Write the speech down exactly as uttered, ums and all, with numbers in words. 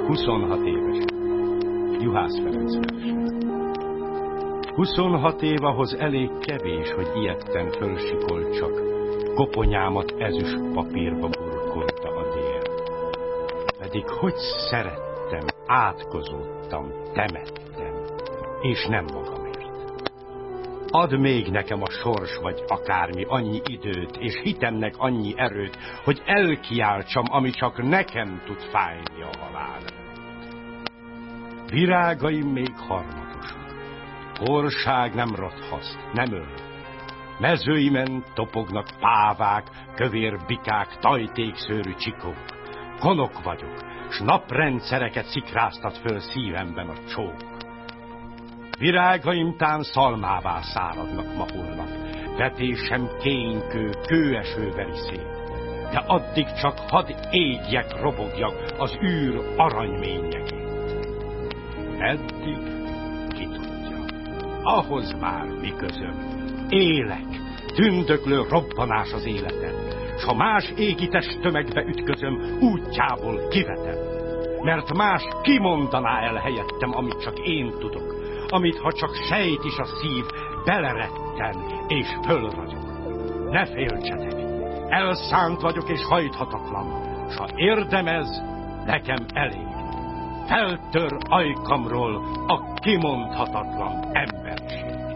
huszonhat évesen. Juhász Ferenc verse. Huszonhat év ahhoz elég kevés, hogy ijedten fölsikoltsak, koponyámat ezüst papírba burkolta a dél. Pedig hogy szerettem, átkozódtam, temettem, és nem magamért. Add még nekem a sors vagy akármi annyi időt, és hitemnek annyi erőt, hogy elkiáltsam, ami csak nekem tud fájni a halál. Virágaim még harmatosak, korság nem rothaszt, nem öl. Mezőimen topognak pávák, kövér bikák, tajtékszőrű csikók. Konok vagyok, s naprendszereket szikráztat föl szívemben a csók. Virágaim tán szalmává száradnak ma holnap, vetésem kénykő, kőeső veri szét. De addig csak hadd égjek, robogjak az űr aranyményekét. Eddig ki tudja, ahhoz már mi közöm. Élek, tündöklő robbanás az életem, s ha más égi testtömegbe ütközöm, útjából kivetem. Mert más kimondaná el helyettem, amit csak én tudok, amit ha csak sejt is a szív, beleretten és fölragyog. Ne féltsetek, elszánt vagyok és hajthatatlan, s ha érdem ez, nekem elég. Feltör ajkamról a kimondhatatlan emberség.